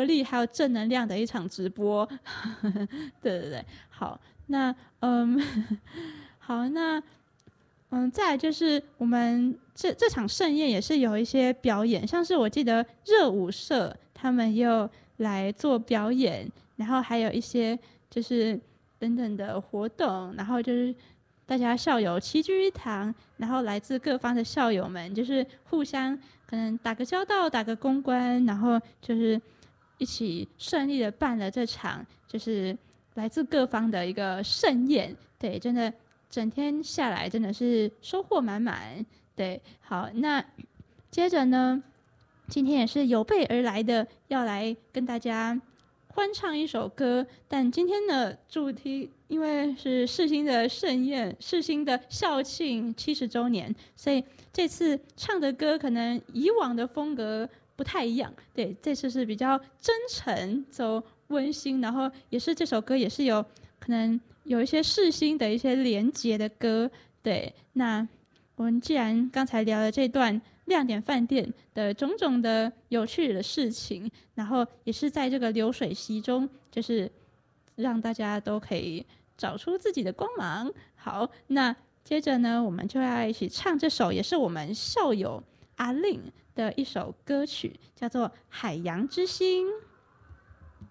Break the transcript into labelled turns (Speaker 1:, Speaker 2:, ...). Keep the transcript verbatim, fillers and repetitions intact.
Speaker 1: 合力还有正能量的一场直播。对对对，好，那嗯，好，那嗯，再来就是我们这这场盛宴也是有一些表演，像是我记得热舞社他们也有来做表演，然后还有一些就是等等的活动，然后就是大家校友齐聚一堂，然后来自各方的校友们就是互相可能打个交道，打个公关，然后就是一起顺利的办了这场就是来自各方的一个盛宴。对，真的整天下来真的是收获满满。对，好，那接着呢，今天也是有备而来的，要来跟大家欢唱一首歌。但今天的主题因为是世新的盛宴，世新的校庆七十周年，所以这次唱的歌可能以往的风格不太一样。对，这次是比较真诚，走温馨，然后也是这首歌也是有可能有一些世新的一些连结的歌。对，那我们既然刚才聊了这段亮点饭店的种种的有趣的事情，然后也是在这个流水席中，就是让大家都可以找出自己的光芒。好，那接着呢，我们就要一起唱这首也是我们校友阿令的一首歌曲，叫做《海洋之心》。